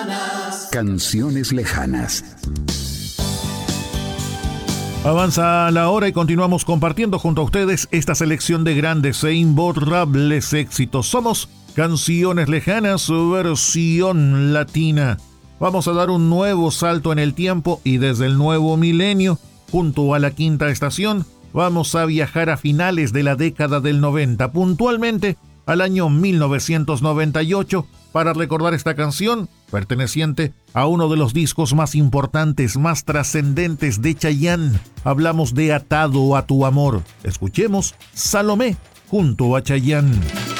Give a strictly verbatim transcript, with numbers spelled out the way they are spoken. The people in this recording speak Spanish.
Canciones lejanas. Avanza la hora y continuamos compartiendo junto a ustedes esta selección de grandes e imborrables éxitos. Somos Canciones Lejanas, versión latina. Vamos a dar un nuevo salto en el tiempo y desde el nuevo milenio, junto a la quinta estación, vamos a viajar a finales de la década del noventa, puntualmente al año mil novecientos noventa y ocho, para recordar esta canción, perteneciente a uno de los discos más importantes, más trascendentes de Chayanne. Hablamos de Atado a tu amor. Escuchemos Salomé junto a Chayanne.